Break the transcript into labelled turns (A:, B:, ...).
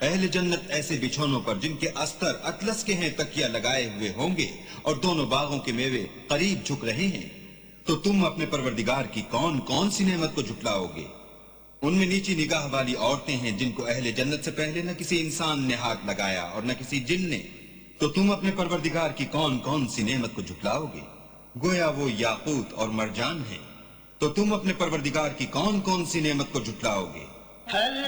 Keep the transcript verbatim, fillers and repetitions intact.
A: अहले जन्नत ऐसे बिछौनों पर जिनके अस्तर अतलस के हैं तकिया लगाए हुए होंगे और दोनों बागों के मेवे करीब झुक रहे हैं, तो तुम अपने परवरदिगार की कौन कौन सी नेमत को झुटलाओगे? उनमें नीची निगाह वाली औरतें हैं जिनको अहले जन्नत से पहले न किसी इंसान ने हाथ लगाया और न किसी जिन ने, तो तुम अपने परवरदिगार की कौन कौन सी नेमत को झुटलाओगे? गोया वो याकूत और मरजान है, तो तुम अपने परवरदिगार की कौन कौन सी नेमत को झुटलाओगे?